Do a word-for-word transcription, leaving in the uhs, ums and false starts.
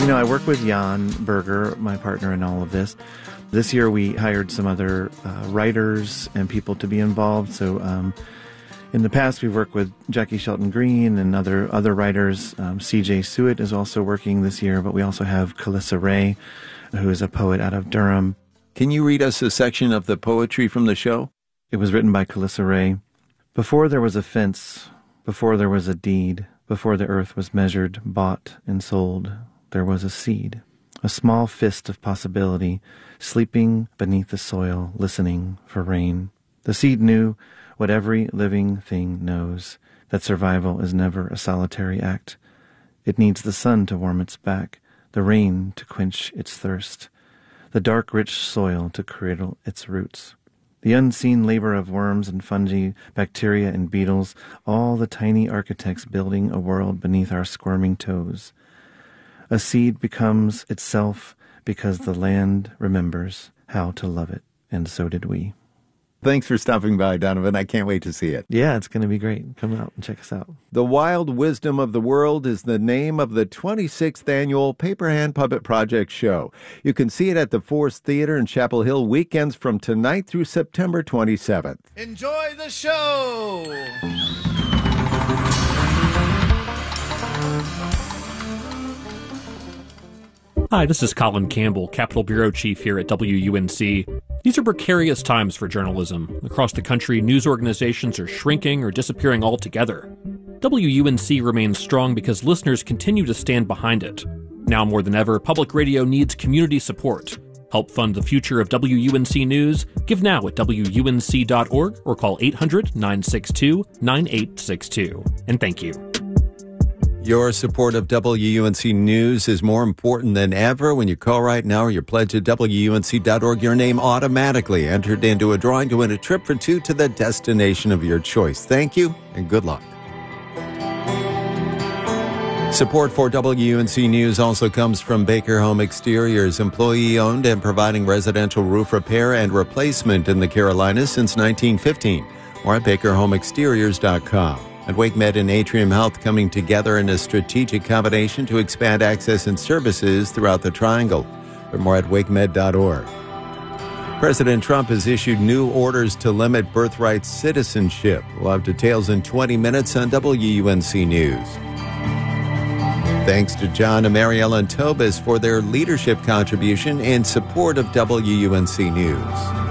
You know, I work with Jan Berger, my partner in all of this. This year we hired some other uh, writers and people to be involved. So um, in the past we've worked with Jackie Shelton Green and other other writers. Um, C J Suet is also working this year, but we also have Calissa Ray, who is a poet out of Durham. Can you read us a section of the poetry from the show? It was written by Calissa Ray. Before there was a fence, before there was a deed, before the earth was measured, bought, and sold, there was a seed, a small fist of possibility, sleeping beneath the soil, listening for rain. The seed knew what every living thing knows, that survival is never a solitary act. It needs the sun to warm its back, the rain to quench its thirst, the dark, rich soil to cradle its roots. The unseen labor of worms and fungi, bacteria and beetles, all the tiny architects building a world beneath our squirming toes. A seed becomes itself because the land remembers how to love it, and so did we. Thanks for stopping by, Donovan. I can't wait to see it. Yeah, it's going to be great. Come out and check us out. The Wild Wisdom of the World is the name of the twenty-sixth annual Paper Hand Puppet Project show. You can see it at the Forest Theater in Chapel Hill weekends from tonight through September twenty-seventh. Enjoy the show! Hi, this is Colin Campbell, Capitol Bureau Chief here at W U N C. These are precarious times for journalism. Across the country, news organizations are shrinking or disappearing altogether. W U N C remains strong because listeners continue to stand behind it. Now more than ever, public radio needs community support. Help fund the future of W U N C News. Give now at W U N C dot org or call eight hundred, nine six two, nine eight six two. And thank you. Your support of W U N C News is more important than ever. When you call right now or you pledge at W U N C dot org, your name automatically entered into a drawing to win a trip for two to the destination of your choice. Thank you and good luck. Support for W U N C News also comes from Baker Home Exteriors, employee-owned and providing residential roof repair and replacement in the Carolinas since nineteen fifteen. More at baker home exteriors dot com. And WakeMed and Atrium Health coming together in a strategic combination to expand access and services throughout the Triangle. Learn more at wake med dot org. President Trump has issued new orders to limit birthright citizenship. We'll have details in twenty minutes on W U N C News. Thanks to John and Mary Ellen Tobis for their leadership contribution in support of W U N C News.